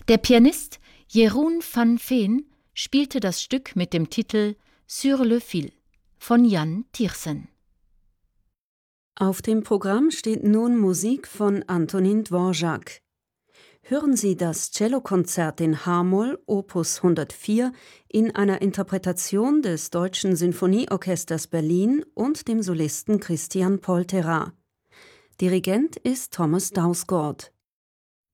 Der Pianist Jeroen van Veen spielte das Stück mit dem Titel Sur le fil von Jan Tiersen. Auf dem Programm steht nun Musik von Antonín Dvořák. Hören Sie das Cellokonzert in H-Moll, Opus 104, in einer Interpretation des Deutschen Sinfonieorchesters Berlin und dem Solisten Christian Polterat. Dirigent ist Thomas Dausgaard.